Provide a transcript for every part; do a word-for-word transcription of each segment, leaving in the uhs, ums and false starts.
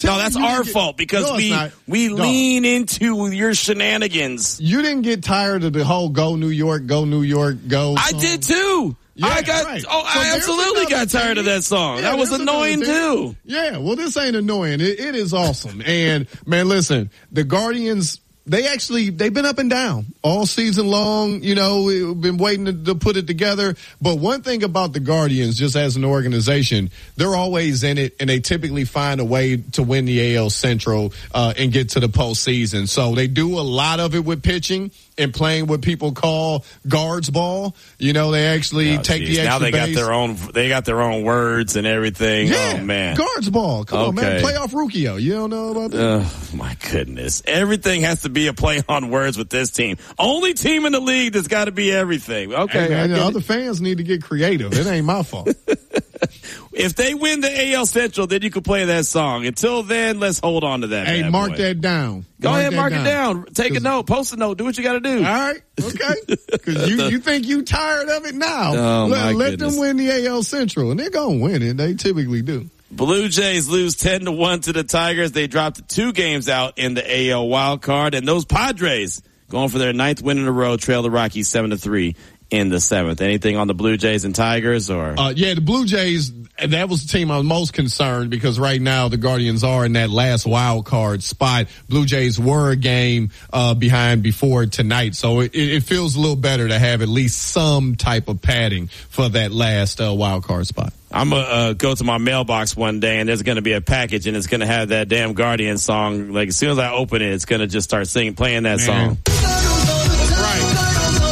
No, that's our get, fault because no, we we no. lean into your shenanigans. You didn't get tired of the whole "Go New York, Go New York, Go" I song? did too. Yeah, I got. Right. Oh, so I absolutely got tired of that song. Yeah, that was annoying too. Yeah, well, this ain't annoying. It, it is awesome. And man, listen, the Guardians. They actually, they've been up and down all season long. You know, we've been waiting to, to put it together. But one thing about the Guardians, just as an organization, they're always in it, and they typically find a way to win the A L Central uh, and get to the postseason. So they do a lot of it with pitching and playing what people call guards ball. You know, they actually oh, take geez. the extra Now they base. got their own, they got their own words and everything. Yeah, oh, man. Guards ball. Come okay. on, man. Playoff Rookie-o. You don't know about that? Oh, my goodness. Everything has to be a play on words with this team. Only team in the league that's got to be everything. Okay. Hey, man, the other fans need to get creative. It ain't my fault. If they win the A L Central, then you can play that song. Until then, let's hold on to that. Hey, mark boy. that down. Go mark ahead, mark down. it down. Take a note. Post a note. Do what you got to do. All right. Okay. Because you, you think you tired of it now. Oh, let my let goodness. them win the A L Central, and they're going to win it. They typically do. Blue Jays lose ten to one to the Tigers. They dropped two games out in the A L wild card, and those Padres going for their ninth win in a row, trail the Rockies seven to three in the seventh. Anything on the Blue Jays and Tigers, or? Uh, yeah, the Blue Jays, that was the team I was most concerned because right now the Guardians are in that last wild card spot. Blue Jays were a game, uh, behind before tonight. So it, it feels a little better to have at least some type of padding for that last, uh, wild card spot. I'm going to uh, go to my mailbox one day, and there's going to be a package, and it's going to have that damn Guardian song. Like, as soon as I open it, it's going to just start singing, playing that Man. song. Right.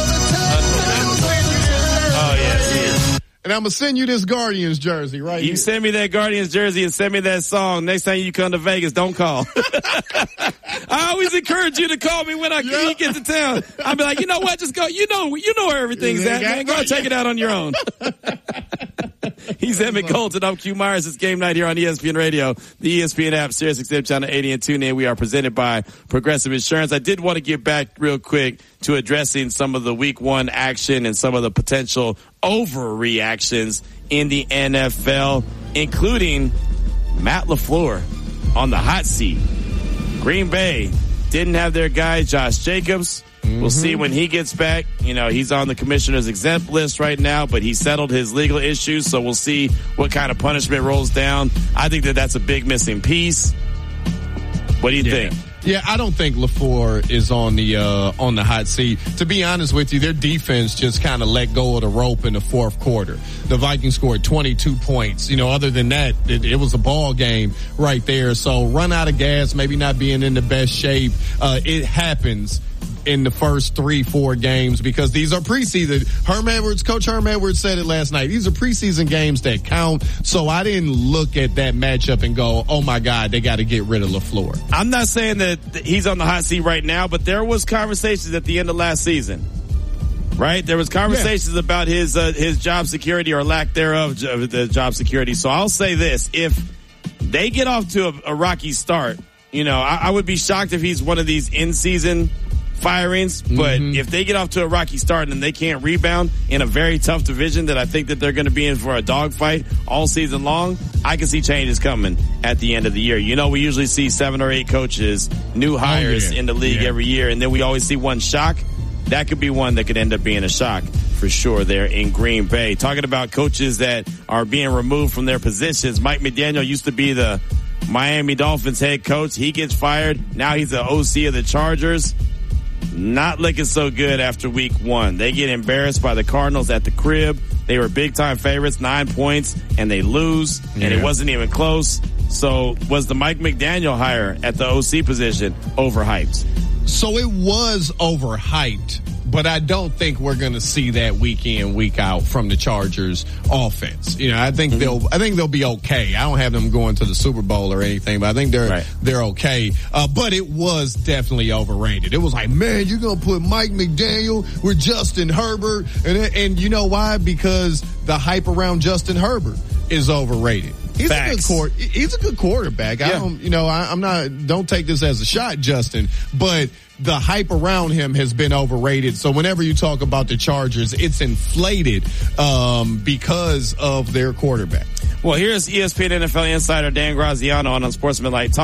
Oh, yes, yes. And I'm going to send you this Guardians jersey right You here. send me that Guardians jersey and send me that song. Next time you come to Vegas, don't call. I always encourage you to call me when I yeah. get to town. I'll be like, you know what? Just go. You know, you know where everything's at, man. Go and check it out on your own. He's Emmett Colton. I'm Q Myers. It's game night here on E S P N Radio, the E S P N app, Sirius X M Channel eighty, and tune in. We are presented by Progressive Insurance. I did want to get back real quick to addressing some of the week one action and some of the potential overreactions in the N F L, including Matt LaFleur on the hot seat. Green Bay didn't have their guy, Josh Jacobs. Mm-hmm. We'll see when he gets back. You know, he's on the commissioner's exempt list right now, but he settled his legal issues, so we'll see what kind of punishment rolls down. I think that that's a big missing piece. What do you yeah. think? Yeah, I don't think LaFleur is on the uh on the hot seat. To be honest with you, their defense just kind of let go of the rope in the fourth quarter. The Vikings scored twenty-two points. You know, other than that, it, it was a ball game right there. So run out of gas, maybe not being in the best shape. Uh, it happens in the first three, four games because these are preseason. Herm Edwards, Coach Herm Edwards said it last night. These are preseason games that count. So I didn't look at that matchup and go, oh my God, they got to get rid of LaFleur. I'm not saying that he's on the hot seat right now, but there was conversations at the end of last season. Right? There was conversations yeah. about his, uh, his job security or lack thereof, the job security. So I'll say this. If they get off to a, a rocky start, you know, I, I would be shocked if he's one of these in-season firings, but mm-hmm. if they get off to a rocky start and they can't rebound in a very tough division that I think that they're going to be in for a dogfight all season long, I can see changes coming at the end of the year. You know, we usually see seven or eight coaches, new hires oh, yeah. in the league yeah. every year, and then we always see one shock. That could be one that could end up being a shock for sure there in Green Bay. Talking about coaches that are being removed from their positions, Mike McDaniel used to be the Miami Dolphins head coach. He gets fired. Now he's the O C of the Chargers. Not looking so good after week one. They get embarrassed by the Cardinals at the crib. They were big time favorites, nine points, and they lose, yeah. and it wasn't even close. So was the Mike McDaniel hire at the O C position overhyped? So it was overhyped, but I don't think we're going to see that week in, week out from the Chargers offense. You know, I think mm-hmm. they'll, I think they'll be okay. I don't have them going to the Super Bowl or anything, but I think they're, right. they're okay. Uh, but it was definitely overrated. It was like, man, you're going to put Mike McDaniel with Justin Herbert. And, and you know why? Because the hype around Justin Herbert is overrated. He's Facts. a good court. He's a good quarterback. Yeah. I don't, you know, I, I'm not, don't take this as a shot, Justin, but the hype around him has been overrated. So whenever you talk about the Chargers, it's inflated, um, because of their quarterback. Well, here's E S P N N F L insider Dan Graziano on Unsportsmanlike Talk.